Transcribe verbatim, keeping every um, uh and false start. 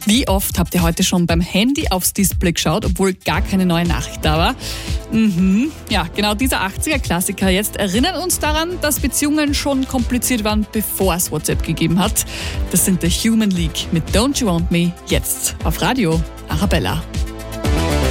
Wie oft habt ihr heute schon beim Handy aufs Display geschaut, obwohl gar keine neue Nachricht da war? Mhm. Ja, genau dieser achtziger-Klassiker jetzt erinnert uns daran, dass Beziehungen schon kompliziert waren, bevor es WhatsApp gegeben hat. Das sind The Human League mit Don't You Want Me, jetzt auf Radio Arabella.